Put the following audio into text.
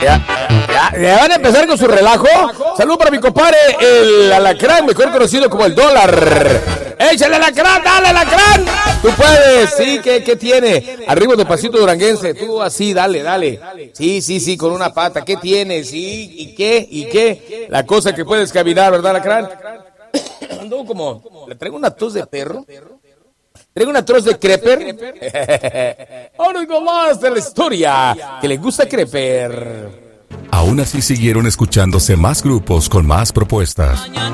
Ya van a empezar con su relajo. Saludos para mi compadre, el alacrán, mejor conocido como el dólar. ¡Échale alacrán, dale alacrán! Tú puedes, sí, ¿qué tiene? Arriba de pasito duranguense, tú así, dale. Sí, con una pata, ¿qué tiene? Sí, ¿y qué? La cosa que puedes caminar, ¿verdad, alacrán? Ando como, le traigo una tos de perro. Traigo una tos de creper. Ahora con más de la historia que le gusta creper. Aún así siguieron escuchándose más grupos con más propuestas.